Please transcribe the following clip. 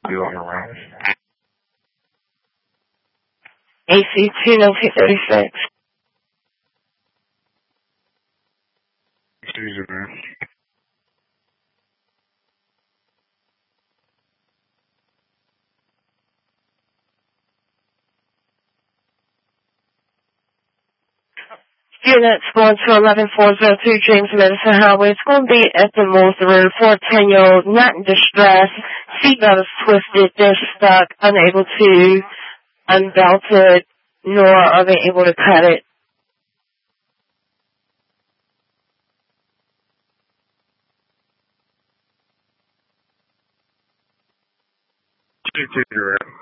You on the round. AC 20236. Excuse me, man. Units going to 11402 James Madison Highway. It's going to be at the Moulton Road for a 10-year-old, not in distress. Seatbelt is twisted. They're stuck, unable to unbelt it, nor are they able to cut it. Figure out.